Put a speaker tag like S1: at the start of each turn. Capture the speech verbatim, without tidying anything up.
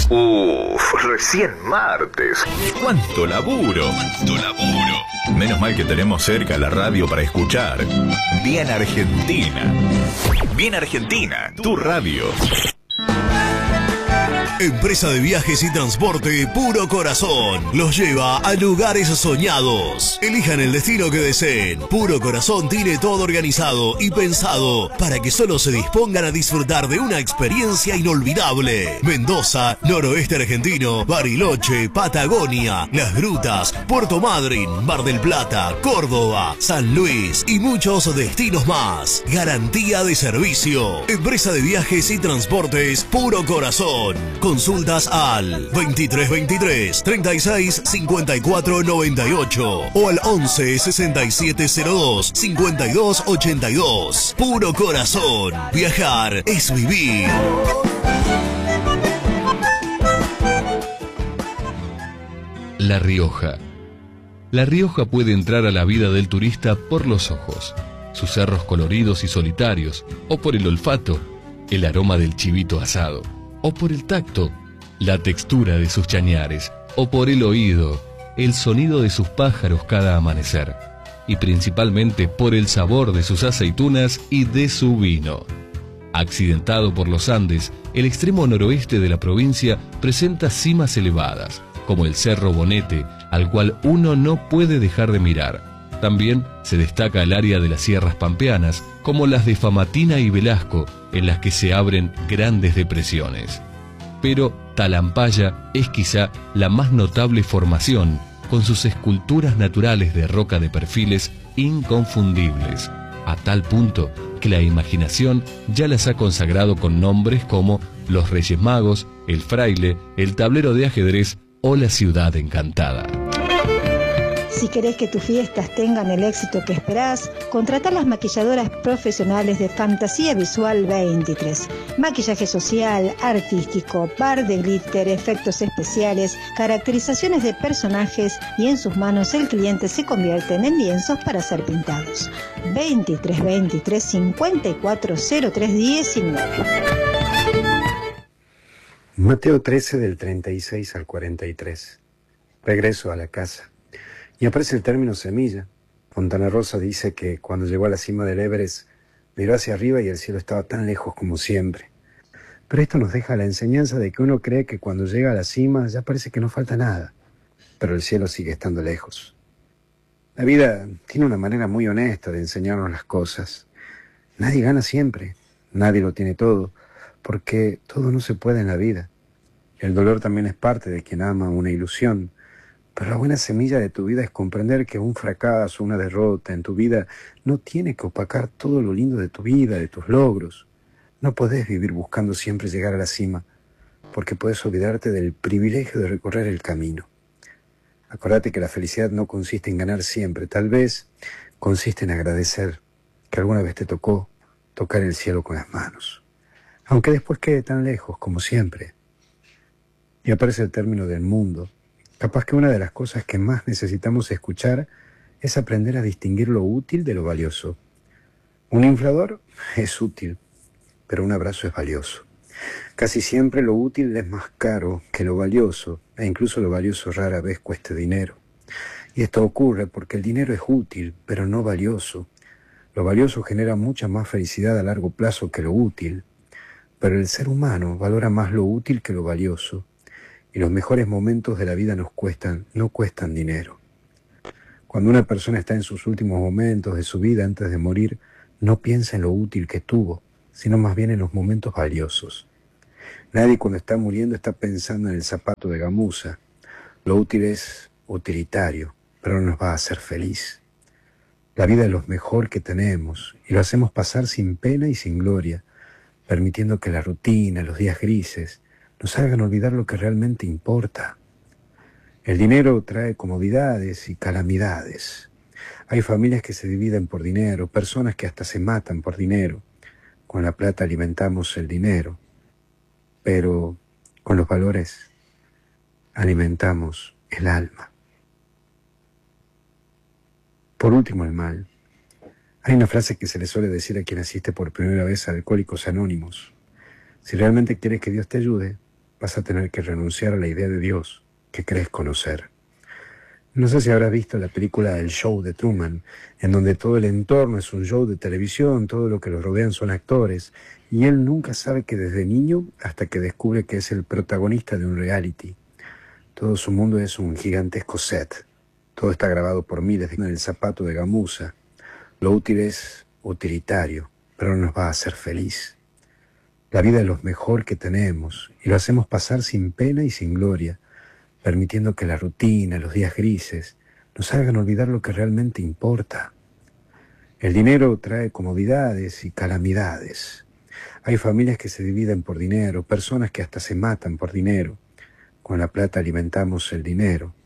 S1: Uff, recién martes. ¡Cuánto laburo! ¡Cuánto laburo! Menos mal que tenemos cerca la radio para escuchar. Bien Argentina. Bien Argentina, tu radio.
S2: Empresa de viajes y transporte Puro Corazón los lleva a lugares soñados. Elijan el destino que deseen. Puro Corazón tiene todo organizado y pensado para que solo se dispongan a disfrutar de una experiencia inolvidable. Mendoza, noroeste argentino, Bariloche, Patagonia, Las Grutas, Puerto Madryn, Mar del Plata, Córdoba, San Luis y muchos destinos más. Garantía de servicio. Empresa de viajes y transportes Puro Corazón. Consultas al veintitrés veintitrés, treinta y seis, cincuenta y cuatro noventa y ocho o al once, sesenta y siete cero dos, cincuenta y dos ochenta y dos. Puro Corazón. Viajar es vivir.
S3: La Rioja. La Rioja puede entrar a la vida del turista por los ojos, sus cerros coloridos y solitarios, o por el olfato, el aroma del chivito asado, o por el tacto, la textura de sus chañares, o por el oído, el sonido de sus pájaros cada amanecer, y principalmente por el sabor de sus aceitunas y de su vino. Accidentado por los Andes, el extremo noroeste de la provincia presenta cimas elevadas, como el Cerro Bonete, al cual uno no puede dejar de mirar. También se destaca el área de las sierras pampeanas, como las de Famatina y Velasco, en las que se abren grandes depresiones. Pero Talampaya es quizá la más notable formación, con sus esculturas naturales de roca de perfiles inconfundibles, a tal punto que la imaginación ya las ha consagrado con nombres como los Reyes Magos, el Fraile, el Tablero de Ajedrez o la Ciudad Encantada.
S4: Si querés que tus fiestas tengan el éxito que esperás, contratá las maquilladoras profesionales de Fantasía Visual veintitrés. Maquillaje social, artístico, bar de glitter, efectos especiales, caracterizaciones de personajes y en sus manos el cliente se convierte en lienzos para ser pintados. veintitrés veintitrés cincuenta y cuatro cero tres diecinueve.
S5: Mateo trece del treinta y seis al cuarenta y tres. Regreso a la casa. Y aparece el término semilla. Fontana Rosa dice que cuando llegó a la cima del Everest, miró hacia arriba y el cielo estaba tan lejos como siempre. Pero esto nos deja la enseñanza de que uno cree que cuando llega a la cima ya parece que no falta nada, pero el cielo sigue estando lejos. La vida tiene una manera muy honesta de enseñarnos las cosas. Nadie gana siempre, nadie lo tiene todo, porque todo no se puede en la vida. El dolor también es parte de quien ama una ilusión. Pero la buena semilla de tu vida es comprender que un fracaso, una derrota en tu vida no tiene que opacar todo lo lindo de tu vida, de tus logros. No podés vivir buscando siempre llegar a la cima, porque puedes olvidarte del privilegio de recorrer el camino. Acordate que la felicidad no consiste en ganar siempre, tal vez consiste en agradecer que alguna vez te tocó tocar el cielo con las manos, aunque después quede tan lejos como siempre. Y aparece el término del mundo. Capaz que una de las cosas que más necesitamos escuchar es aprender a distinguir lo útil de lo valioso. Un inflador es útil, pero un abrazo es valioso. Casi siempre lo útil es más caro que lo valioso, e incluso lo valioso rara vez cueste dinero. Y esto ocurre porque el dinero es útil, pero no valioso. Lo valioso genera mucha más felicidad a largo plazo que lo útil, pero el ser humano valora más lo útil que lo valioso. Y los mejores momentos de la vida nos cuestan, no cuestan dinero. Cuando una persona está en sus últimos momentos de su vida antes de morir, no piensa en lo útil que tuvo, sino más bien en los momentos valiosos. Nadie cuando está muriendo está pensando en el zapato de gamuza. Lo útil es utilitario, pero no nos va a hacer feliz. La vida es lo mejor que tenemos y lo hacemos pasar sin pena y sin gloria, permitiendo que la rutina, los días grises, nos hagan olvidar lo que realmente importa. El dinero trae comodidades y calamidades. Hay familias que se dividen por dinero, personas que hasta se matan por dinero. Con la plata alimentamos el dinero, pero con los valores alimentamos el alma. Por último, el mal. Hay una frase que se le suele decir a quien asiste por primera vez a Alcohólicos Anónimos. Si realmente quieres que Dios te ayude, vas a tener que renunciar a la idea de Dios que crees conocer. No sé si habrás visto la película El Show de Truman, en donde todo el entorno es un show de televisión, todo lo que lo rodean son actores, y él nunca sabe que desde niño hasta que descubre que es el protagonista de un reality. Todo su mundo es un gigantesco set. Todo está grabado por miles en el zapato de gamuza. Lo útil es utilitario, pero no nos va a hacer feliz. La vida es lo mejor que tenemos, y lo hacemos pasar sin pena y sin gloria, permitiendo que la rutina, los días grises, nos hagan olvidar lo que realmente importa. El dinero trae comodidades y calamidades. Hay familias que se dividen por dinero, personas que hasta se matan por dinero. Con la plata alimentamos el dinero,